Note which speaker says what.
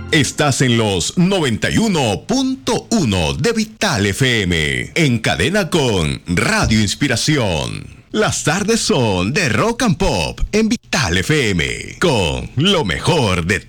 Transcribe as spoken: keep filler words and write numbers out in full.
Speaker 1: Estás en los noventa y uno punto uno de Vital F M, en cadena con Radio Inspiración. Las tardes son de Rock and Pop en Vital F M, con lo mejor de